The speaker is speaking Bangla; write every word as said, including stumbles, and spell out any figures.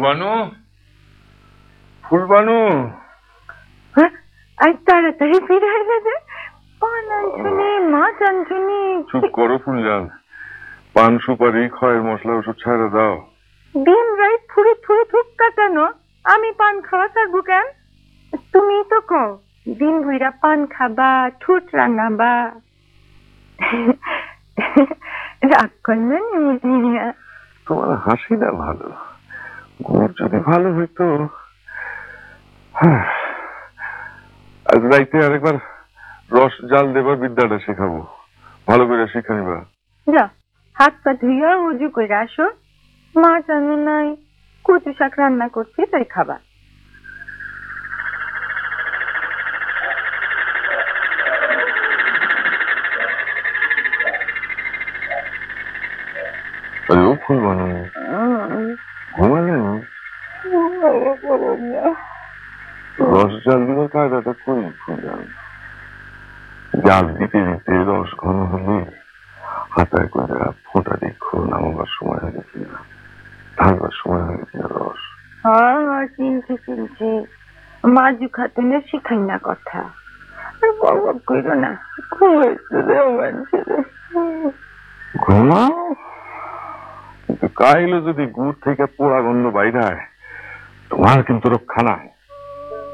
ফুলবানু ফুলবানু আজ তাড়াতাড়ি ফিরে এলে যে পান আনছুনি মাছ আনছুনি। চুপ করো ফুলজান, পান সুপারি খয়ের মশলা ওসব ছাড়া দাও। দিন রাত ফুরে ফুরে থুক কাটানো, আমি পান খাওয়া থাকবো কেন? তুমি তো কও দিন ভইরা পান খাবা, ঠোঁট রাঙাবা। রাগ করলেন? তোমার হাসিটা ভালো, গুড় যদি ভালো হইতো। আজ রাইতে আরেকবার রস জাল দেবার বিদ্যাটা শেখাবো, ভালো করে শিখা নিবা। যা হাত পা ধুইয়া উজু করে আসো, মাছ আনো নাই, কচু শাক রান্না করছি তাই খাবা। ফুলবানু ঘুমালেন? রস জাল দিবার কায়দাটা কই ফুলজান? জাল দিতে দিতে রস ঘন হলে হাতায় করে ফোঁটা দেখো নামাবার সময় হয়ে গেছে না, ঢালবার সময় হয়ে গেছে না রস। হ্যাঁ হ্যাঁ চিনছি চিনছি, মাজু খাতুনের শিখাই না কথা। বক করো না, ঘুমাইতে দেও মানুষের। ঘুমাও, কিন্তু কাইলে যদি গুড় থেকে পোড়া গন্ধ বাইরে তোমার কিন্তু রক্ষা নাই।